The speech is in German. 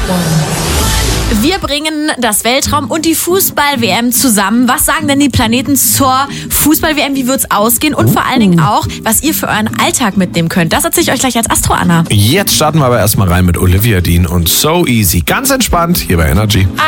Wir bringen das Weltraum und die Fußball-WM zusammen. Was sagen denn die Planeten zur Fußball-WM? Wie wird's ausgehen? Und vor allen Dingen auch, was ihr für euren Alltag mitnehmen könnt. Das erzähle ich euch gleich als Astro Anna. Jetzt starten wir aber erstmal rein mit Olivia Dean und So Easy. Ganz entspannt hier bei Energy.